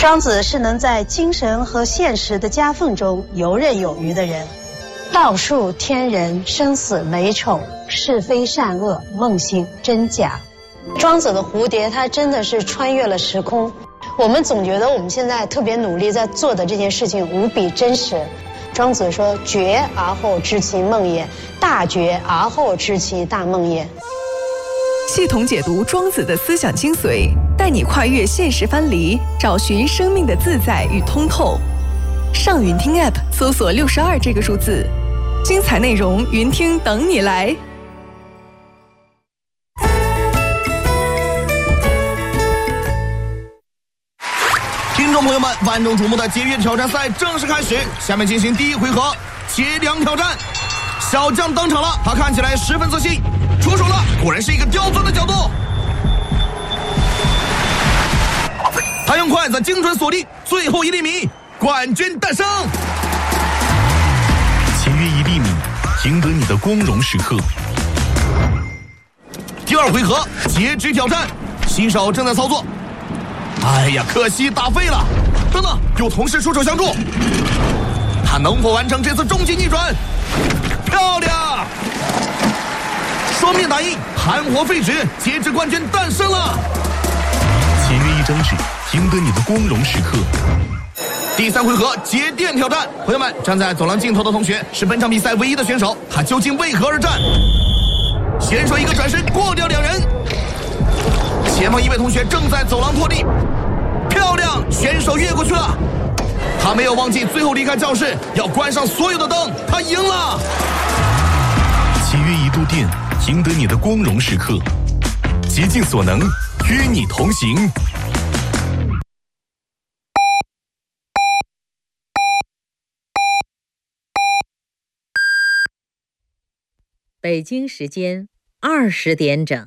庄子是能在精神和现实的夹缝中游刃有余的人。道术天人，生死美丑，是非善恶，梦醒真假。庄子的蝴蝶，它真的是穿越了时空。我们总觉得我们现在特别努力在做的这件事情无比真实。庄子说：“觉而后知其梦也，大觉而后知其大梦也。” 系统解读庄子的思想精髓，带你跨越现实藩篱，找寻生命的自在与通透。上云听 App 搜索62这个数字，精彩内容云听等你来。 听众朋友们，万众瞩目的节约挑战赛正式开始，下面进行第一回合节粮挑战。小将登场了，他看起来十分自信，出手了，果然是一个刁钻的角度。他用筷子精准锁定最后1厘米，冠军诞生。 节约1厘米，赢得你的光荣时刻。 第二回合截肢挑战，新手正在操作。哎呀，可惜打废了。等等，有同事出手相助，他能否完成这次终极逆转？漂亮！双面打印，含活废纸，截肢冠军诞生了。 节约1张纸，赢得你的光荣时刻。 第三回合节电挑战，朋友们，站在走廊尽头的同学是本场比赛唯一的选手，他究竟为何而战？选手一个转身过掉2人，前方一位同学正在走廊拖地，漂亮，选手越过去了。他没有忘记最后离开教室要关上所有的灯，他赢了。 节约1度电，赢得你的光荣时刻。竭尽所能，与你同行。 北京时间20点整。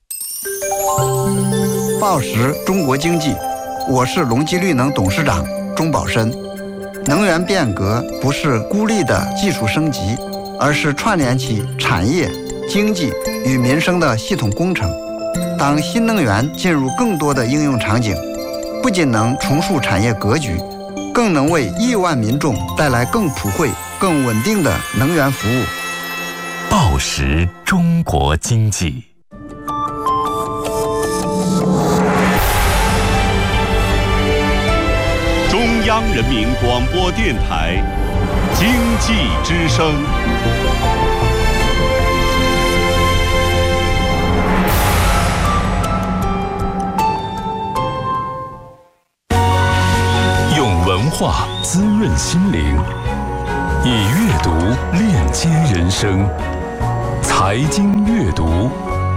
报时中国经济，我是隆基绿能董事长钟宝申。能源变革不是孤立的技术升级，而是串联起产业、经济与民生的系统工程。当新能源进入更多的应用场景，不仅能重塑产业格局，更能为亿万民众带来更普惠、更稳定的能源服务。 报时中国经济。 中央人民广播电台经济之声。 用文化滋润心灵，以阅读链接人生。财经阅读。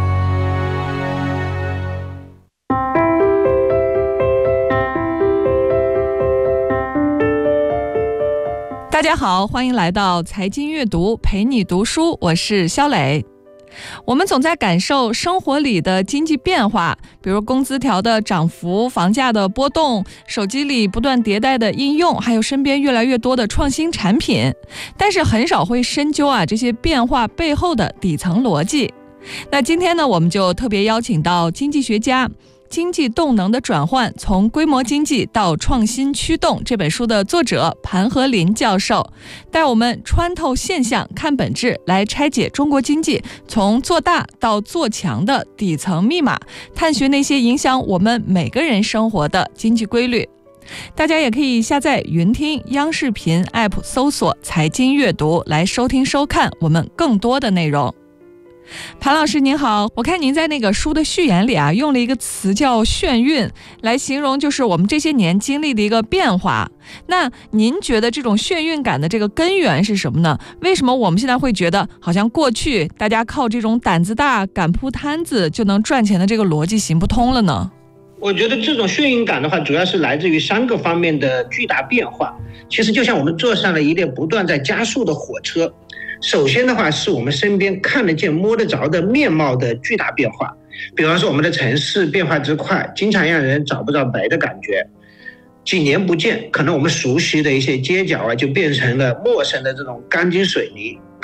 大家好，欢迎来到财经阅读，陪你读书，我是肖磊。我们总在感受生活里的经济变化，比如工资条的涨幅、房价的波动、手机里不断迭代的应用，还有身边越来越多的创新产品，但是很少会深究这些变化背后的底层逻辑。那今天呢，我们就特别邀请到经济学家经济动能的转换，从规模经济到创新驱动这本书的作者盘和林教授，带我们穿透现象看本质，来拆解中国经济从做大到做强的底层密码，探寻那些影响我们每个人生活的经济规律。大家也可以下载云听央视频 App， 搜索财经阅读来收听收看我们更多的内容。盘老师您好，我看您在那个书的序言里用了一个词叫眩晕，来形容就是我们这些年经历的一个变化。那您觉得这种眩晕感的这个根源是什么呢？为什么我们现在会觉得好像过去大家靠这种胆子大敢铺摊子就能赚钱的这个逻辑行不通了呢？ 我觉得这种眩晕感的话，主要是来自于3个方面的巨大变化。其实就像我们坐上了一列不断在加速的火车，首先的话是我们身边看得见摸得着的面貌的巨大变化，比方说我们的城市变化之快，经常让人找不着北的感觉。几年不见，可能我们熟悉的一些街角就变成了陌生的这种钢筋水泥，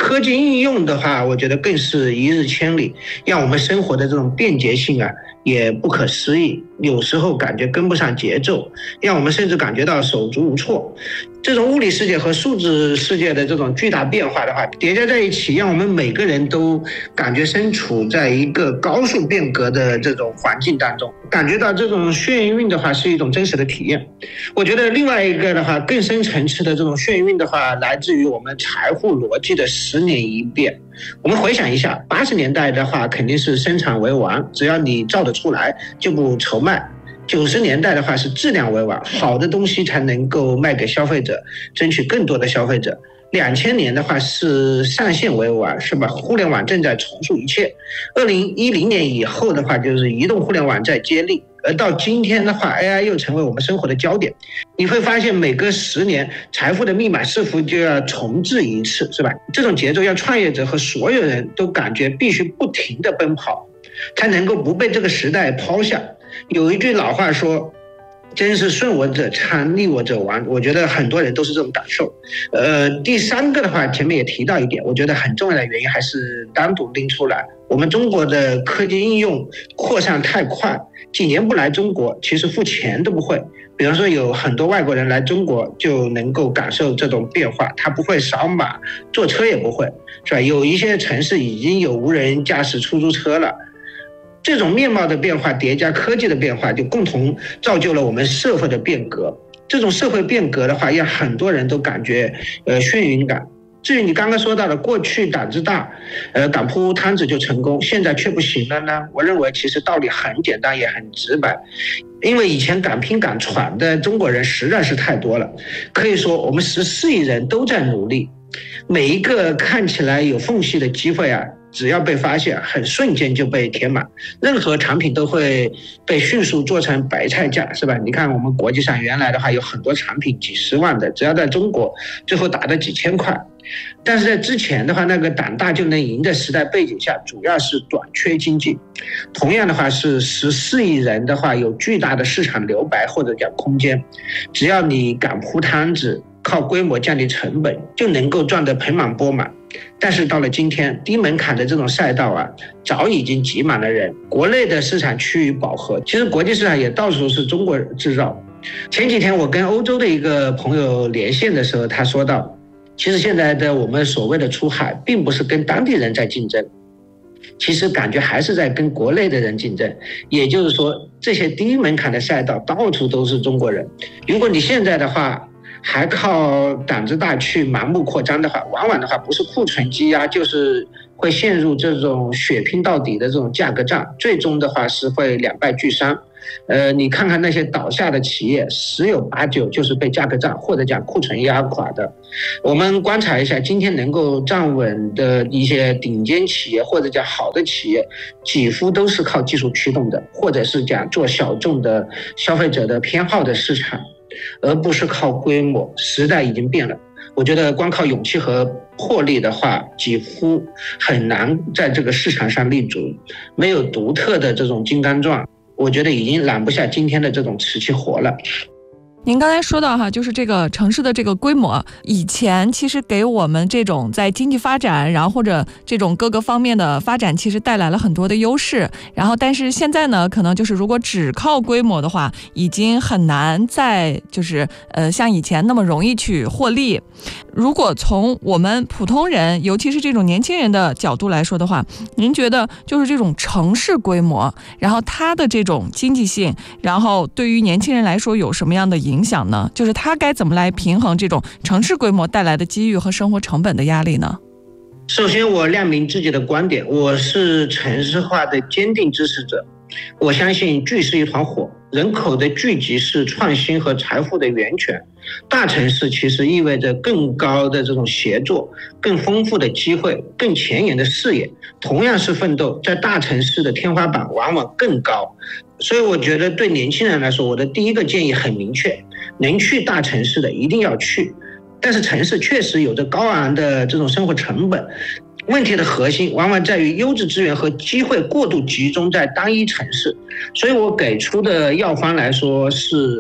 科技应用的话，我觉得更是一日千里，让我们生活的这种便捷性啊也不可思议，有时候感觉跟不上节奏，让我们甚至感觉到手足无措。这种物理世界和数字世界的这种巨大变化的话，叠加在一起，让我们每个人都感觉身处在一个高速变革的这种环境当中，感觉到这种眩晕的话是一种真实的体验。我觉得另外一个的话，更深层次的这种眩晕的话，来自于我们财富逻辑的10年一变。我们回想一下，80年代的话肯定是生产为王，只要你造得出来就不愁卖。90年代的话是质量为王，好的东西才能够卖给消费者，争取更多的消费者。2000年的话是上线为王，是吧？互联网正在重塑一切。2010年以后的话就是移动互联网在接力，而到今天的话 AI 又成为我们生活的焦点。你会发现每隔10年财富的密码似乎就要重置一次，是吧？这种节奏让创业者和所有人都感觉必须不停地奔跑，才能够不被这个时代抛下。有一句老话说，真是顺我者昌，逆我者亡。我觉得很多人都是这种感受。第三个的话，前面也提到一点，我觉得很重要的原因还是单独拎出来。我们中国的科技应用扩散太快，几年不来中国，其实付钱都不会。比方说，有很多外国人来中国就能够感受这种变化，他不会扫码，坐车也不会，是吧？有一些城市已经有无人驾驶出租车了。这种面貌的变化叠加科技的变化，就共同造就了我们社会的变革。这种社会变革的话，让很多人都感觉眩晕感。至于你刚刚说到的过去胆子大，敢铺摊子就成功，现在却不行了呢？我认为其实道理很简单也很直白，因为以前敢拼敢闯的中国人实在是太多了。可以说我们14亿人都在努力，每一个看起来有缝隙的机会啊，只要被发现，很瞬间就被填满，任何产品都会被迅速做成白菜价，是吧？你看我们国际上原来的话有很多产品几十万的，只要在中国最后打的几千块。但是在之前的话，那个胆大就能赢的时代背景下，主要是短缺经济。同样的话是14亿人的话，有巨大的市场留白或者讲空间，只要你敢铺摊子，靠规模降低成本，就能够赚得盆满钵满。但是到了今天，低门槛的这种赛道啊，早已经挤满了人，国内的市场趋于饱和，其实国际市场也到处是中国制造。前几天我跟欧洲的一个朋友连线的时候，他说到，其实现在的我们所谓的出海，并不是跟当地人在竞争，其实感觉还是在跟国内的人竞争。也就是说，这些低门槛的赛道到处都是中国人。如果你现在的话还靠胆子大去盲目扩张的话，往往的话不是库存积压，就是会陷入这种血拼到底的这种价格战，最终的话是会两败俱伤。你看看那些倒下的企业，10有8九就是被价格战或者讲库存压垮的。我们观察一下，今天能够站稳的一些顶尖企业或者讲好的企业，几乎都是靠技术驱动的，或者是讲做小众的消费者的偏好的市场，而不是靠规模。时代已经变了，我觉得光靠勇气和魄力的话，几乎很难在这个市场上立足。没有独特的这种金刚钻，我觉得已经揽不下今天的这种瓷器活了。 您刚才说到哈，就是这个城市的这个规模，以前其实给我们这种在经济发展，然后或者这种各个方面的发展，其实带来了很多的优势。然后，但是现在呢，可能就是如果只靠规模的话，已经很难再就是像以前那么容易去获利。如果从我们普通人，尤其是这种年轻人的角度来说的话，您觉得就是这种城市规模，然后它的这种经济性，然后对于年轻人来说有什么样的影响呢？就是他该怎么来平衡这种城市规模带来的机遇和生活成本的压力呢？ 首先我亮明自己的观点，我是城市化的坚定支持者。我相信聚是一团火，人口的聚集是创新和财富的源泉。大城市其实意味着更高的这种协作，更丰富的机会，更前沿的视野。同样是奋斗，在大城市的天花板往往更高。所以我觉得对年轻人来说，我的第一个建议很明确，能去大城市的一定要去。但是城市确实有着高昂的这种生活成本，问题的核心往往在于优质资源和机会过度集中在单一城市。所以我给出的药方来说是，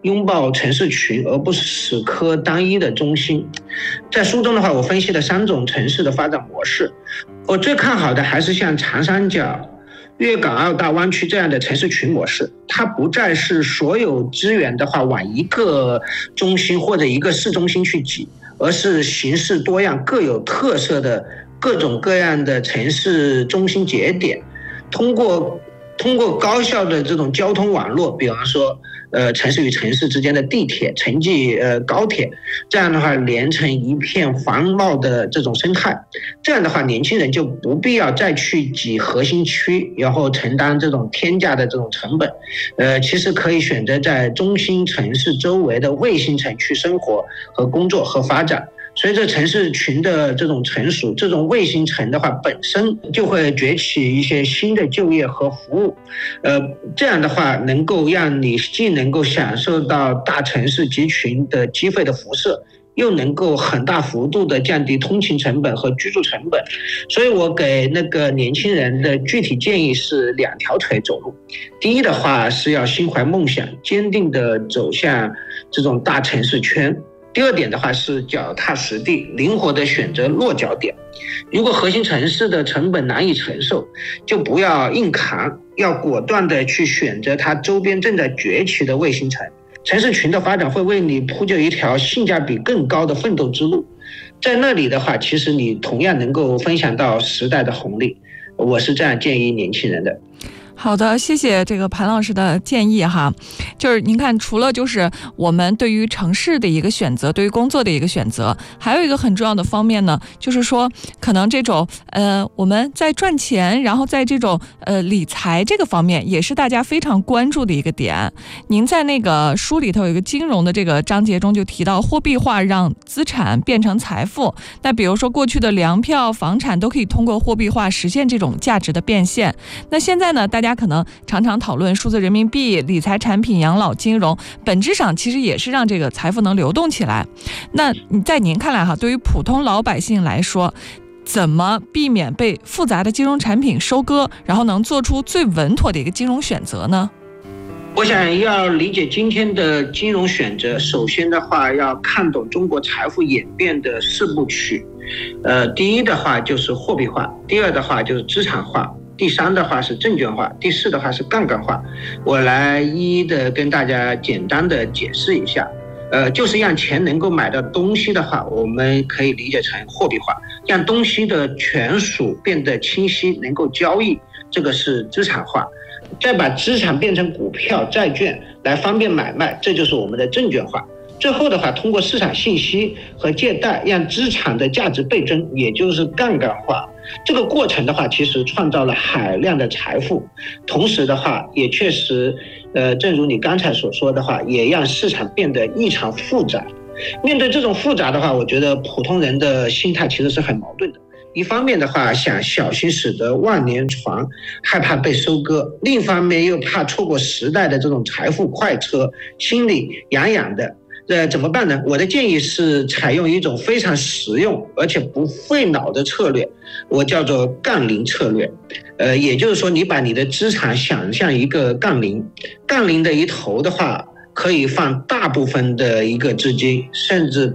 拥抱城市群，而不是死磕单一的中心。在书中的话，我分析了3种城市的发展模式，我最看好的还是像长三角、粤港澳大湾区这样的城市群模式。它不再是所有资源的话往一个中心或者一个市中心去挤，而是形式多样、各有特色的各种各样的城市中心节点，通过高效的这种交通网络，比方说城市与城市之间的地铁、城际高铁，这样的话连成一片繁茂的这种生态。这样的话，年轻人就不必要再去挤核心区，然后承担这种天价的这种成本。其实可以选择在中心城市周围的卫星城去生活和工作和发展。随着城市群的这种成熟，这种卫星城的话本身就会崛起一些新的就业和服务，这样的话能够让你既能够享受到大城市集群的机会的辐射，又能够很大幅度的降低通勤成本和居住成本。所以我给那个年轻人的具体建议是2条腿走路。第一的话是要心怀梦想，坚定的走向这种大城市圈。第2点的话是脚踏实地，灵活的选择落脚点。如果核心城市的成本难以承受，就不要硬扛，要果断的去选择它周边正在崛起的卫星城。城市群的发展会为你铺就一条性价比更高的奋斗之路，在那里的话，其实你同样能够分享到时代的红利。我是这样建议年轻人的。 好的，谢谢这个盘老师的建议哈。就是您看，除了就是我们对于城市的一个选择，对于工作的一个选择，还有一个很重要的方面呢，就是说可能这种我们在赚钱，然后在这种理财这个方面，也是大家非常关注的一个点。您在那个书里头有一个金融的这个章节中就提到，货币化让资产变成财富。那比如说过去的粮票、房产都可以通过货币化实现这种价值的变现。那现在呢，大家可能常常讨论数字人民币、理财产品、养老金融，本质上其实也是让这个财富能流动起来。那在您看来哈，对于普通老百姓来说，怎么避免被复杂的金融产品收割，然后能做出最稳妥的一个金融选择呢？ 我想要理解今天的金融选择，首先的话要看懂中国财富演变的4部曲。第一的话就是货币化，第2的话就是资产化，第3的话是证券化，第4的话是杠杆化。我来一一的跟大家简单的解释一下。就是让钱能够买到东西的话，我们可以理解成货币化，让东西的权属变得清晰，能够交易，这个是资产化。再把资产变成股票、债券来方便买卖，这就是我们的证券化。最后的话，通过市场信息和借贷，让资产的价值倍增，也就是杠杆化。这个过程的话，其实创造了海量的财富，同时的话，也确实，正如你刚才所说的话，也让市场变得异常复杂。面对这种复杂的话，我觉得普通人的心态其实是很矛盾的。一方面的话，想小心驶得万年船，害怕被收割；另一方面又怕错过时代的这种财富快车，心里痒痒的。怎么办呢？我的建议是采用一种非常实用而且不费脑的策略，我叫做杠铃策略。也就是说，你把你的资产想象一个杠铃，杠铃的一头的话，可以放大部分的一个资金，甚至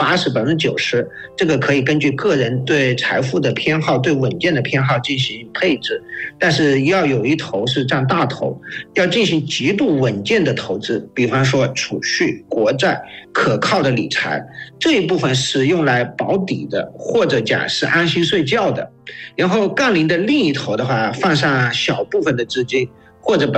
80%、90%，这个可以根据个人对财富的偏好、对稳健的偏好进行配置。但是要有一头是占大头，要进行极度稳健的投资，比方说储蓄、国债、可靠的理财，这一部分是用来保底的，或者讲是安心睡觉的。然后杠铃的另一头的话，放上小部分的资金，或者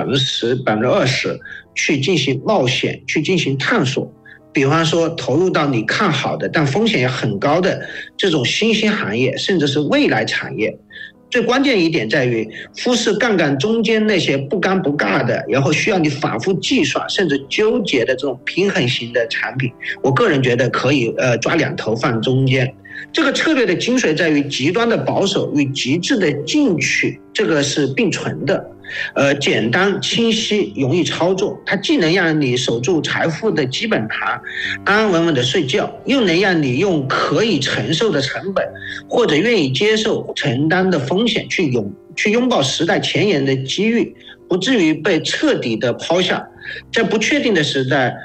10%、20%去进行冒险，去进行探索。比方说投入到你看好的但风险也很高的这种新兴行业，甚至是未来产业。最关键一点在于忽视杠杆中间那些不尴不尬的，然后需要你反复计算甚至纠结的这种平衡型的产品。我个人觉得可以抓2头放中间。这个策略的精髓在于极端的保守与极致的进取，这个是并存的。简单清晰容易操作，它既能让你守住财富的基本盘，安安稳稳的睡觉，又能让你用可以承受的成本或者愿意接受承担的风险去拥抱时代前沿的机遇，不至于被彻底的抛下。在不确定的时代，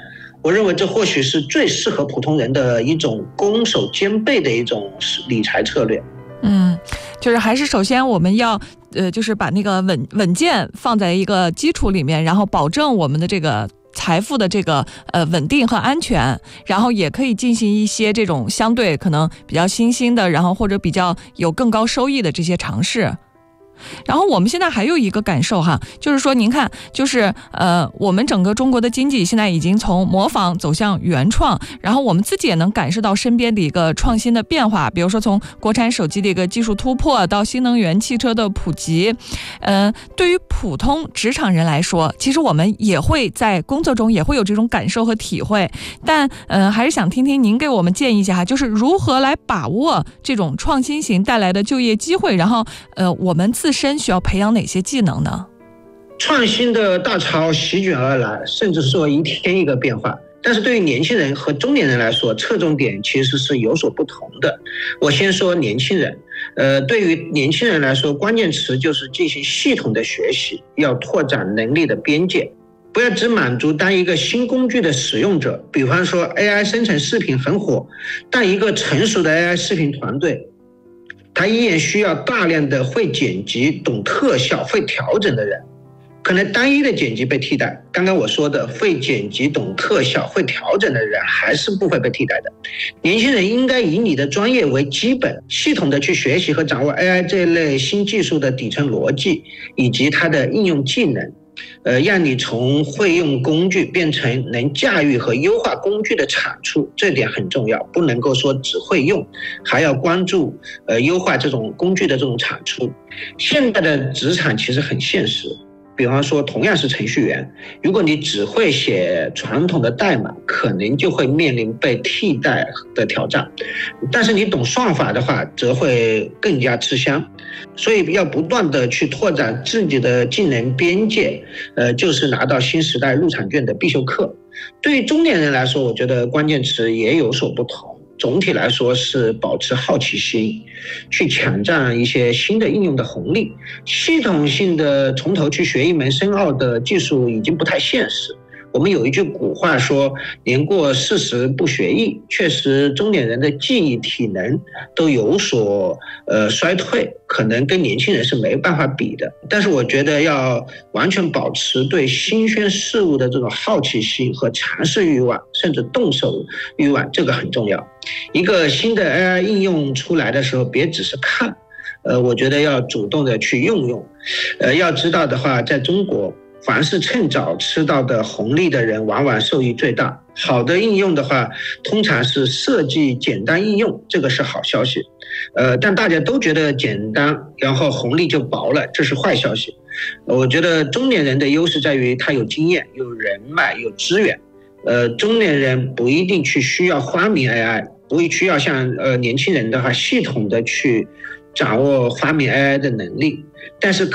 我认为这或许是最适合普通人的一种攻守兼备的一种理财策略。 就是还是首先我们要就是把那个稳健放在一个基础里面，然后保证我们的这个财富的这个稳定和安全，然后也可以进行一些这种相对可能比较新兴的，然后或者比较有更高收益的这些尝试。然后我们现在还有一个感受哈，就是说您看，就是我们整个中国的经济现在已经从模仿走向原创，然后我们自己也能感受到身边的一个创新的变化，比如说从国产手机的一个技术突破到新能源汽车的普及，对于普通职场人来说，其实我们也会在工作中也会有这种感受和体会，但还是想听听您给我们建议一下哈，就是如何来把握这种创新型带来的就业机会，然后我们自身需要培养哪些技能呢？ 创新的大潮席卷而来，甚至说一天一个变化。但是对于年轻人和中年人来说，侧重点其实是有所不同的。我先说年轻人，对于年轻人来说，关键词就是进行系统的学习，要拓展能力的边界，不要只满足当一个新工具的使用者。比方说 AI 生成视频很火，但一个成熟的 AI 视频团队，他依然需要大量的会剪辑、懂特效、会调整的人。可能单一的剪辑被替代，刚刚我说的会剪辑、懂特效、会调整的人还是不会被替代的。年轻人应该以你的专业为基本，系统的去学习和掌握 AI 这类新技术的底层逻辑以及它的应用技能，让你从会用工具变成能驾驭和优化工具的产出，这点很重要，不能够说只会用，还要关注优化这种工具的这种产出。现在的职场其实很现实，比方说同样是程序员，如果你只会写传统的代码，可能就会面临被替代的挑战，但是你懂算法的话，则会更加吃香。所以要不断的去拓展自己的技能边界，就是拿到新时代入场券的必修课。对于中年人来说，我觉得关键词也有所不同。总体来说是保持好奇心，去抢占一些新的应用的红利。系统性的从头去学一门深奥的技术已经不太现实。我们有一句古话说，年过40不学艺，确实中年人的记忆体能都有所衰退，可能跟年轻人是没办法比的。但是我觉得要完全保持对新鲜事物的这种好奇心和尝试欲望，甚至动手欲望，这个很重要。一个新的 AI 应用出来的时候，别只是看，我觉得要主动的去用。要知道的话，在中国，凡是趁早吃到的红利的人，往往受益最大。好的应用的话，通常是设计简单应用，这个是好消息。但大家都觉得简单，然后红利就薄了，这是坏消息。我觉得中年人的优势在于他有经验、有人脉、有资源。中年人不一定去需要发明 AI， 不需要像年轻人的话系统的去掌握发明 AI 的能力，但是